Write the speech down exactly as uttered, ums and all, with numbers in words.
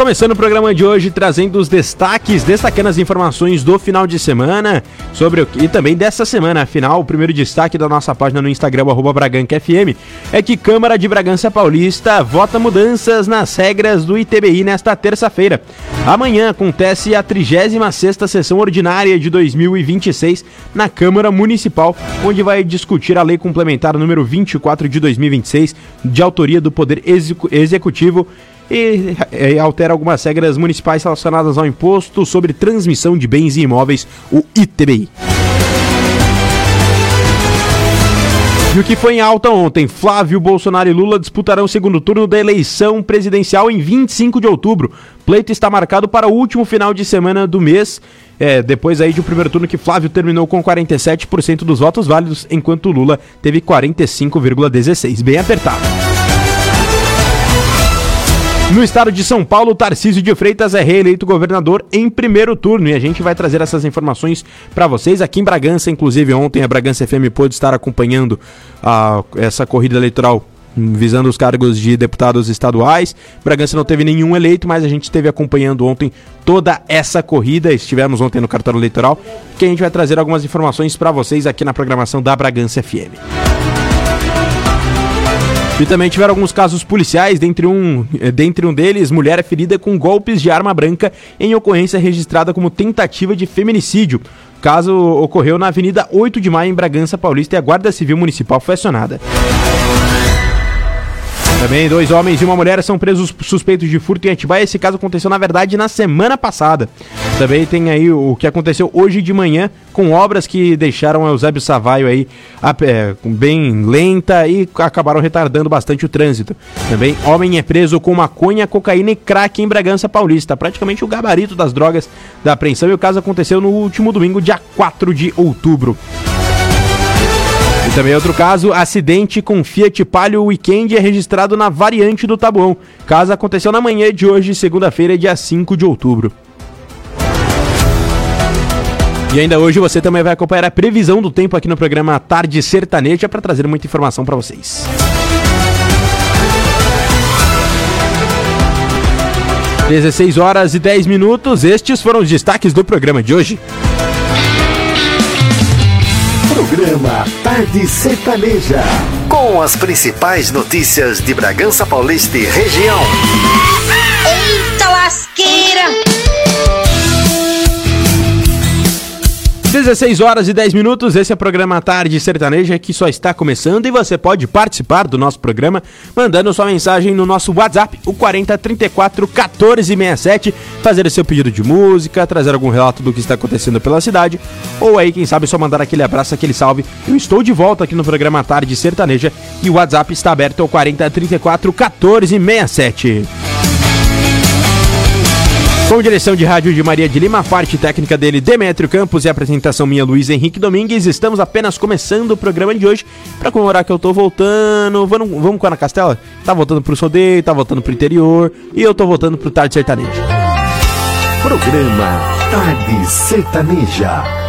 Começando o programa de hoje, trazendo os destaques, destacando as informações do final de semana sobre o, e também dessa semana. Afinal, o primeiro destaque da nossa página no Instagram, arroba Braganca F M, é que Câmara de Bragança Paulista vota mudanças nas regras do I T B I nesta terça-feira. Amanhã acontece a trigésima sexta sessão ordinária de dois mil e vinte e seis na Câmara Municipal, onde vai discutir a Lei Complementar número vinte e quatro de dois mil e vinte e seis, de autoria do Poder Execu- Executivo, e, e altera algumas regras municipais relacionadas ao imposto sobre transmissão de bens e imóveis, o I T B I. E o que foi em alta ontem? Flávio Bolsonaro e Lula disputarão o segundo turno da eleição presidencial em vinte e cinco de outubro. O pleito está marcado para o último final de semana do mês, é, depois aí de um primeiro turno que Flávio terminou com quarenta e sete por cento dos votos válidos, enquanto Lula teve quarenta e cinco vírgula dezesseis por cento, bem apertado. No estado de São Paulo, Tarcísio de Freitas é reeleito governador em primeiro turno e a gente vai trazer essas informações para vocês aqui em Bragança. Inclusive ontem a Bragança F M pôde estar acompanhando uh, essa corrida eleitoral visando os cargos de deputados estaduais. Bragança não teve nenhum eleito, mas a gente esteve acompanhando ontem toda essa corrida. Estivemos ontem no cartório eleitoral, que a gente vai trazer algumas informações para vocês aqui na programação da Bragança F M. E também tiveram alguns casos policiais, dentre um, dentre um deles, mulher é ferida com golpes de arma branca em ocorrência registrada como tentativa de feminicídio. O caso ocorreu na Avenida oito de maio, em Bragança Paulista, e a Guarda Civil Municipal foi acionada. Também dois homens e uma mulher são presos suspeitos de furto em Atibaia. Esse caso aconteceu, na verdade, na semana passada. Também tem aí o que aconteceu hoje de manhã, com obras que deixaram Eusébio Savaio aí é, bem lenta e acabaram retardando bastante o trânsito. Também homem é preso com maconha, cocaína e crack em Bragança Paulista. Praticamente o gabarito das drogas da apreensão, e o caso aconteceu no último domingo, dia quatro de outubro. E também outro caso, acidente com Fiat Palio Weekend é registrado na variante do Taboão. O caso aconteceu na manhã de hoje, segunda-feira, dia cinco de outubro. E ainda hoje você também vai acompanhar a previsão do tempo aqui no programa Tarde Sertaneja para trazer muita informação para vocês. dezesseis horas e dez minutos, estes foram os destaques do programa de hoje. Programa Tarde Sertaneja, com as principais notícias de Bragança Paulista e região. Eita lasqueira! dezesseis horas e dez minutos, esse é o programa Tarde Sertaneja, que só está começando, e você pode participar do nosso programa mandando sua mensagem no nosso WhatsApp, o quarenta, trinta e quatro, quatorze, sessenta e sete, fazer o seu pedido de música, trazer algum relato do que está acontecendo pela cidade, ou aí, quem sabe, só mandar aquele abraço, aquele salve. Eu estou de volta aqui no programa Tarde Sertaneja e o WhatsApp está aberto ao quarenta, trinta e quatro, quatorze, sessenta e sete. Com direção de rádio de Maria de Lima, parte técnica dele, Demétrio Campos, e a apresentação minha, Luiz Henrique Domingues. Estamos apenas começando o programa de hoje para comemorar que eu tô voltando. Vamos, vamos com a Ana Castela? Tá voltando pro Sodeio, tá voltando pro interior, e eu tô voltando pro Tarde Sertaneja. Programa Tarde Sertaneja.